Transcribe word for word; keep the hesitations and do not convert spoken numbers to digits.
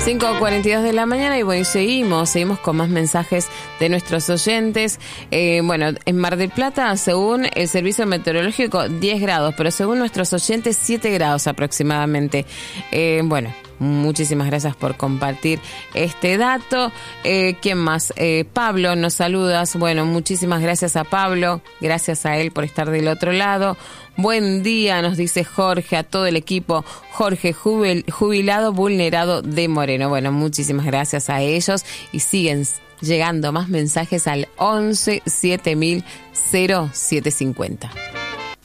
cinco cuarenta y dos de la mañana y bueno, seguimos, seguimos con más mensajes de nuestros oyentes. Eh, bueno, en Mar del Plata, según el servicio meteorológico, diez grados, pero según nuestros oyentes, siete grados aproximadamente. Eh, bueno, muchísimas gracias por compartir este dato. Eh, ¿Quién más? Eh, Pablo, nos saludas. Bueno, muchísimas gracias a Pablo. Gracias a él por estar del otro lado. Buen día, nos dice Jorge, a todo el equipo. Jorge, jubil, jubilado vulnerado de Moreno. Bueno, muchísimas gracias a ellos y siguen llegando más mensajes al once siete mil cero siete cincuenta.